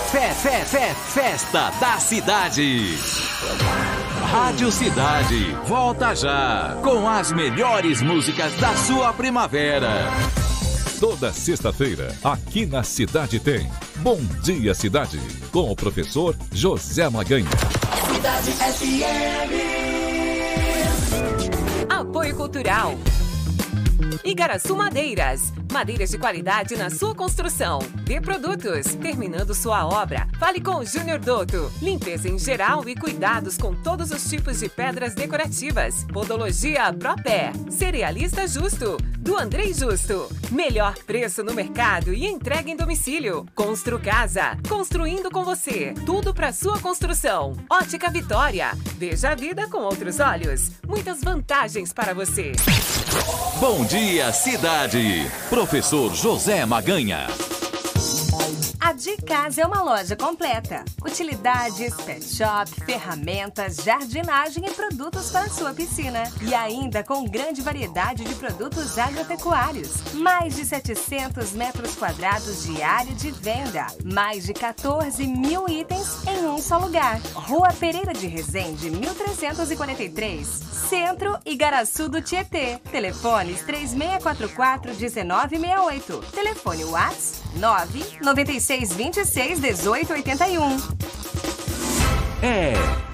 Festa da Cidade. Rádio Cidade, volta já com as melhores músicas da sua primavera. Toda sexta-feira, aqui na Cidade tem Bom Dia Cidade, com o professor José Maganha. Cidade FM. Apoio Cultural. Igaraçu Madeiras. Madeiras de qualidade na sua construção. D Produtos. Terminando sua obra, fale com o Júnior Dotto. Limpeza em geral e cuidados com todos os tipos de pedras decorativas. Podologia Propé. Cerealista Justo. Do Andrei Justo. Melhor preço no mercado e entrega em domicílio. Constru Casa. Construindo com você. Tudo para sua construção. Ótica Vitória. Veja a vida com outros olhos. Muitas vantagens para você. Bom Dia Cidade. Professor José Maganha. A De Casa é uma loja completa. Utilidades, pet shop, ferramentas, jardinagem e produtos para sua piscina. E ainda com grande variedade de produtos agropecuários. Mais de 700 metros quadrados de área de venda. Mais de 14 mil itens em um só lugar. Rua Pereira de Resende, 1343. Centro Igaraçu do Tietê. Telefones 3644-1968. Telefone WhatsApp 996261881. É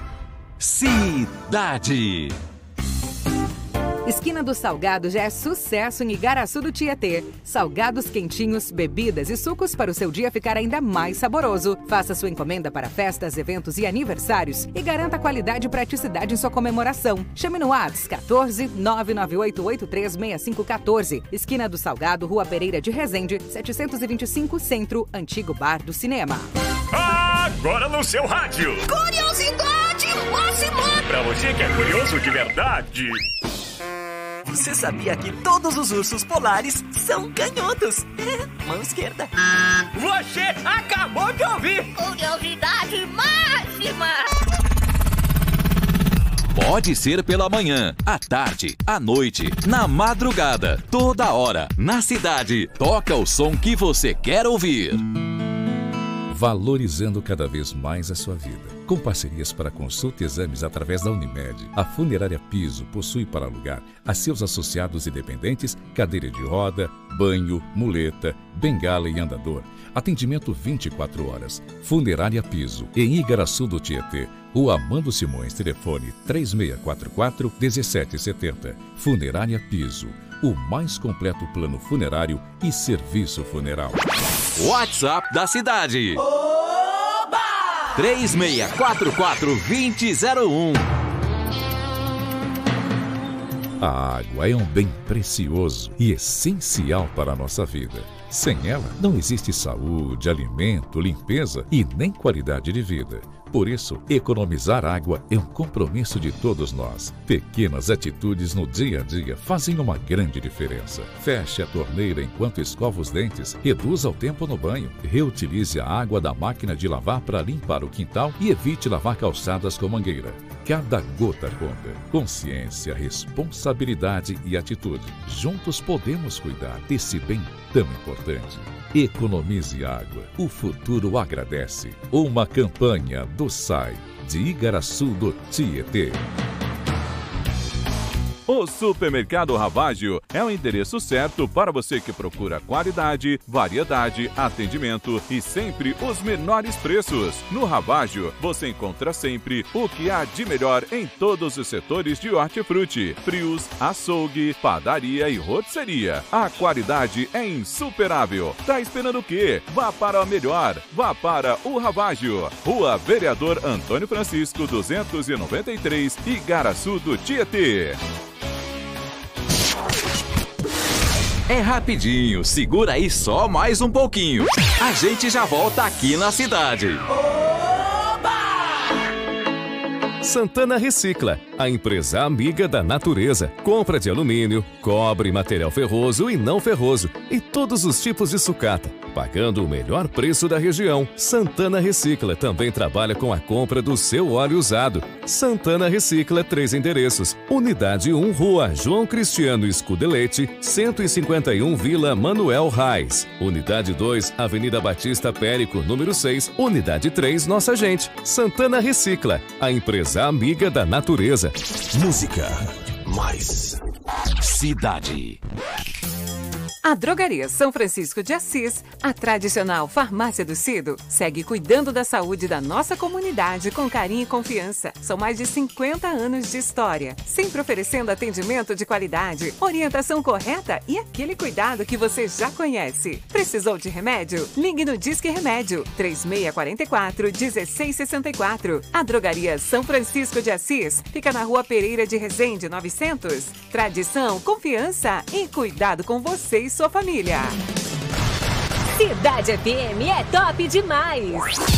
Cidade. Esquina do Salgado já é sucesso em Igaraçu do Tietê. Salgados quentinhos, bebidas e sucos para o seu dia ficar ainda mais saboroso. Faça sua encomenda para festas, eventos e aniversários e garanta qualidade e praticidade em sua comemoração. Chame no WhatsApp 14 998836514. Esquina do Salgado, Rua Pereira de Resende, 725 Centro, Antigo Bar do Cinema. Agora no seu rádio. Curiosidade máxima. Pra você que é curioso de verdade. Você sabia que todos os ursos polares são canhotos? Mão esquerda. Você acabou de ouvir. Curiosidade máxima. Pode ser pela manhã, à tarde, à noite, na madrugada, toda hora, na cidade. Toca o som que você quer ouvir. Valorizando cada vez mais a sua vida. Com parcerias para consulta e exames através da Unimed, a Funerária Piso possui para alugar a seus associados e dependentes cadeira de roda, banho, muleta, bengala e andador. Atendimento 24 horas. Funerária Piso, em Igaraçu do Tietê. Rua Amando Simões, telefone 3644-1770. Funerária Piso, o mais completo plano funerário e serviço funeral. WhatsApp da Cidade. 3644-2001. A água é um bem precioso e essencial para a nossa vida. Sem ela, não existe saúde, alimento, limpeza e nem qualidade de vida. Por isso, economizar água é um compromisso de todos nós. Pequenas atitudes no dia a dia fazem uma grande diferença. Feche a torneira enquanto escova os dentes, reduza o tempo no banho, reutilize a água da máquina de lavar para limpar o quintal e evite lavar calçadas com mangueira. Cada gota conta. Consciência, responsabilidade e atitude. Juntos podemos cuidar desse bem tão importante. Economize água. O futuro agradece. Uma campanha do SAI de Igaraçu do Tietê. O Supermercado Ravaggio é o endereço certo para você que procura qualidade, variedade, atendimento e sempre os menores preços. No Ravaggio, você encontra sempre o que há de melhor em todos os setores de hortifruti, frios, açougue, padaria e rotisseria. A qualidade é insuperável. Tá esperando o quê? Vá para o melhor. Vá para o Ravaggio. Rua Vereador Antônio Francisco, 293, Igaraçu do Tietê. É rapidinho, segura aí só mais um pouquinho. A gente já volta aqui na cidade. Santana Recicla, a empresa amiga da natureza. Compra de alumínio, cobre, material ferroso e não ferroso e todos os tipos de sucata. pagando o melhor preço da região. Santana Recicla também trabalha com a compra do seu óleo usado. Santana Recicla, 3 endereços. Unidade 1, Rua João Cristiano Scudelete, 151 Vila Manuel Reis. Unidade 2, Avenida Batista Périco, número 6. Unidade 3, Nossa Gente. Santana Recicla, a empresa amiga da natureza. Música mais cidade. A Drogaria São Francisco de Assis, a tradicional farmácia do Cido, segue cuidando da saúde da nossa comunidade com carinho e confiança. São mais de 50 anos de história, sempre oferecendo atendimento de qualidade, orientação correta e aquele cuidado que você já conhece. Precisou de remédio? Ligue no Disque Remédio, 3644-1664. A Drogaria São Francisco de Assis fica na Rua Pereira de Resende, 900. Tradição, confiança e cuidado com você e sua família. Cidade FM é top demais!